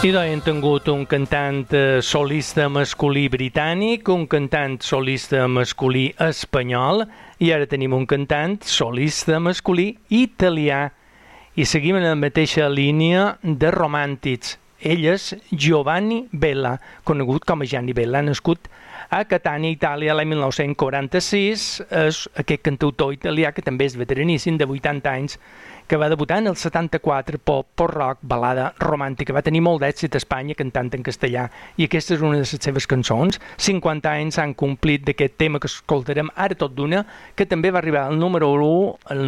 I hem tingut un cantant solista masculí britànic, un cantant solista masculí espanyol i ara tenim un cantant solista masculí italià. I seguim en la mateixa línia de romàntics. Ell és Giovanni Bella, conegut com a Gianni Bella, nascut a Catània, Itàlia, l'any 1946. És aquest cantautor italià que també és veteraníssim, de 80 anys, que va debutar en el 74, pop, rock, balada romàntica. Va tenir molt d'èxit a Espanya cantant en castellà i aquesta és una de les seves cançons. 50 anys s'han complit d'aquest tema que escoltarem ara tot d'una, que també va arribar al número 1